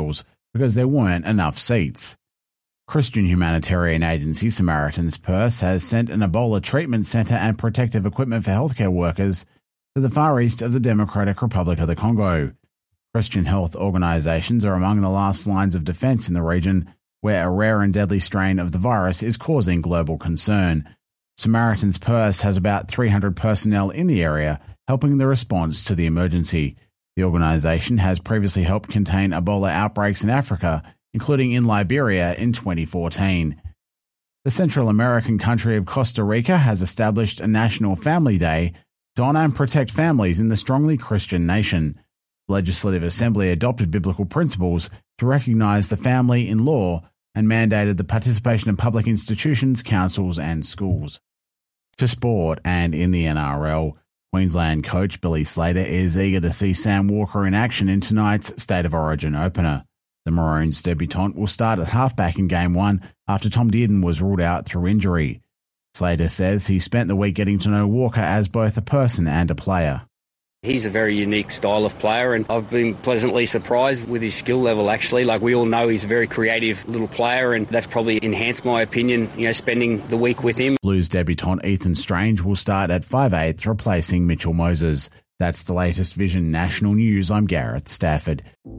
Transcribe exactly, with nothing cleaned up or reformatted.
hospitals because there weren't enough seats. Christian humanitarian agency Samaritan's Purse has sent an Ebola treatment centre and protective equipment for healthcare workers to the far east of the Democratic Republic of the Congo. Christian health organisations are among the last lines of defence in the region, where a rare and deadly strain of the virus is causing global concern. Samaritan's Purse has about three hundred personnel in the area, helping the response to the emergency. The organisation has previously helped contain Ebola outbreaks in Africa, including in Liberia in twenty fourteen. The Central American country of Costa Rica has established a National Family Day to honour and protect families in the strongly Christian nation. The Legislative Assembly adopted biblical principles to recognise the family in law and mandated the participation in public institutions, councils and schools. To sport, and in the N R L, Queensland coach Billy Slater is eager to see Sam Walker in action in tonight's State of Origin opener. The Maroons debutant will start at halfback in Game one after Tom Dearden was ruled out through injury. Slater says he spent the week getting to know Walker as both a person and a player. He's a very unique style of player, and I've been pleasantly surprised with his skill level, actually. Like, we all know he's a very creative little player, and that's probably enhanced my opinion, you know, spending the week with him. Blues debutant Ethan Strange will start at five eighth, replacing Mitchell Moses. That's the latest Vision National News. I'm Gareth Stafford.